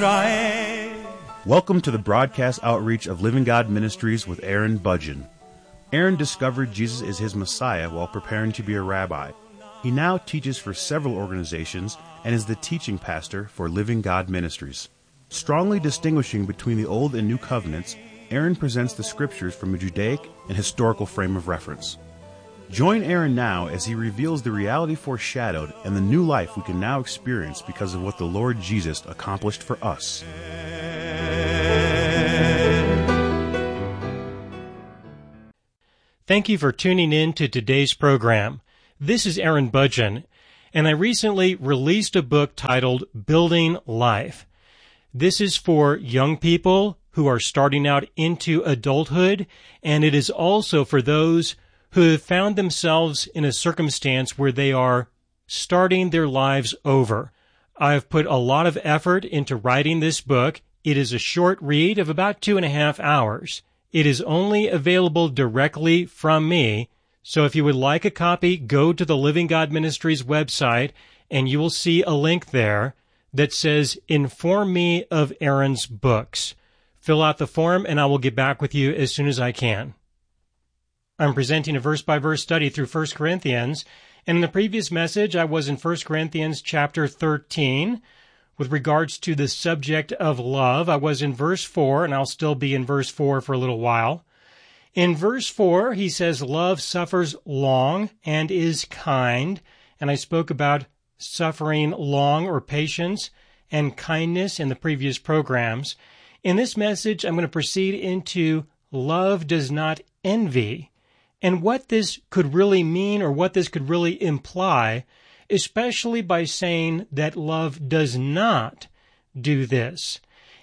Israel. Welcome to the broadcast outreach of Living God Ministries with Aaron Budgen. Aaron discovered Jesus is his Messiah while preparing to be a rabbi. He now teaches for several organizations and is the teaching pastor for Living God Ministries. Strongly distinguishing between the Old and New Covenants, Aaron presents the scriptures from a Judaic and historical frame of reference. Join Aaron now as he reveals the reality foreshadowed and the new life we can now experience because of what the Lord Jesus accomplished for us. Thank you for tuning in to today's program. This is Aaron Budgen, and I recently released a book titled Building Life. This is for young people who are starting out into adulthood, and it is also for those who have found themselves in a circumstance where they are starting their lives over. I have put a lot of effort into writing this book. It is a short read of about 2.5 hours. It is only available directly from me, so if you would like a copy, go to the Living God Ministries website, and you will see a link there that says, Inform me of Aaron's books. Fill out the form, and I will get back with you as soon as I can. I'm presenting a verse-by-verse study through 1 Corinthians, and in the previous message, I was in 1 Corinthians chapter 13. With regards to the subject of love, I was in verse 4, and I'll still be in verse 4 for a little while. In verse 4, he says, love suffers long and is kind, and I spoke about suffering long or patience and kindness in the previous programs. In this message, I'm going to proceed into love does not envy, and what this could really mean or what this could really imply, especially by saying that love does not do this.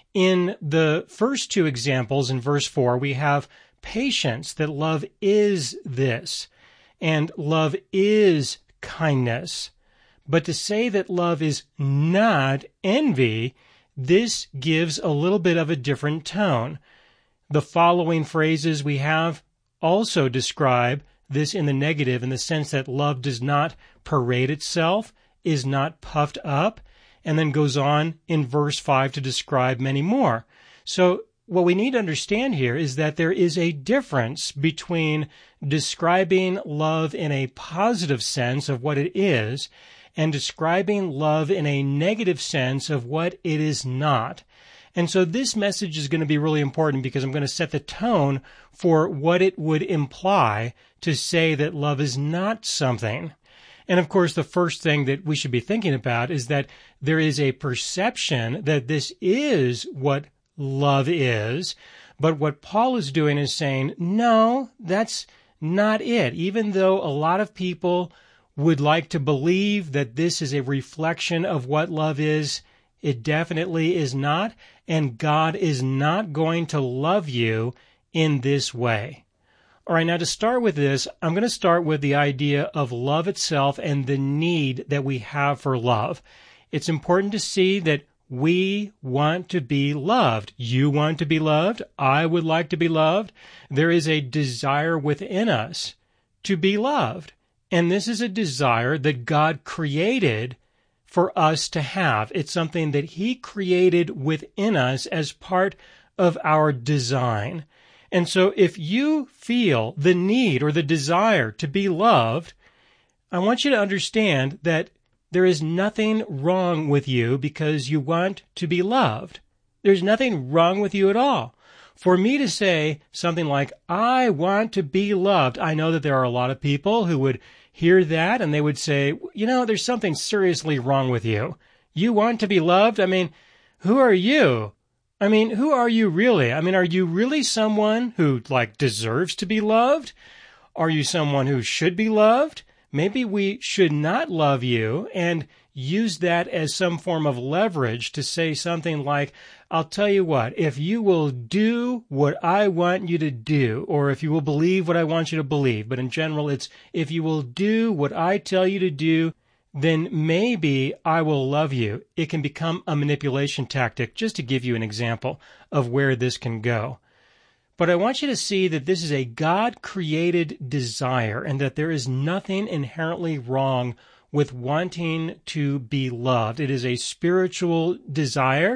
In the first two examples in verse 4, we have patience, that love is this, and love is kindness. But to say that love is not envy, this gives a little bit of a different tone. The following phrases we have also describe this in the negative, in the sense that love does not parade itself, is not puffed up, and then goes on in verse 5 to describe many more. So what we need to understand here is that there is a difference between describing love in a positive sense of what it is and describing love in a negative sense of what it is not. And so this message is going to be really important because I'm going to set the tone for what it would imply to say that love is not something. And of course, the first thing that we should be thinking about is that there is a perception that this is what love is, but what Paul is doing is saying, no, that's not it. Even though a lot of people would like to believe that this is a reflection of what love is, it definitely is not, and God is not going to love you in this way. All right, now to start with this, I'm going to start with the idea of love itself and the need that we have for love. It's important to see that we want to be loved. You want to be loved. I would like to be loved. There is a desire within us to be loved. And this is a desire that God created for us to have. It's something that He created within us as part of our design. And so if you feel the need or the desire to be loved, I want you to understand that there is nothing wrong with you because you want to be loved. There's nothing wrong with you at all. For me to say something like, I want to be loved, I know that there are a lot of people who would hear that and they would say, you know, there's something seriously wrong with you. You want to be loved? I mean, who are you? I mean, who are you really? I mean, are you really someone who, deserves to be loved? Are you someone who should be loved? Maybe we should not love you and use that as some form of leverage to say something like, I'll tell you what, if you will do what I want you to do, or if you will believe what I want you to believe, but in general it's, if you will do what I tell you to do, then maybe I will love you. It can become a manipulation tactic, just to give you an example of where this can go. But I want you to see that this is a God-created desire and that there is nothing inherently wrong with wanting to be loved. It is a spiritual desire.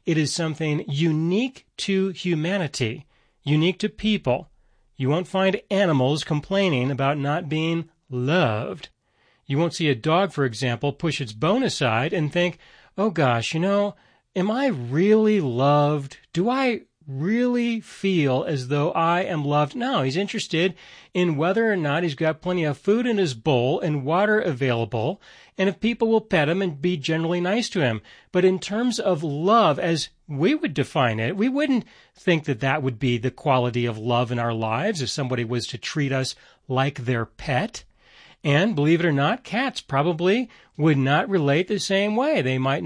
It is something unique to humanity, unique to people. You won't find animals complaining about not being loved. You won't see a dog, for example, push its bone aside and think, oh gosh, am I really loved? Do I really feel as though I am loved? No, he's interested in whether or not he's got plenty of food in his bowl and water available, and if people will pet him and be generally nice to him. But in terms of love, as we would define it, we wouldn't think that that would be the quality of love in our lives if somebody was to treat us like their pet. And believe it or not, cats probably would not relate the same way. They might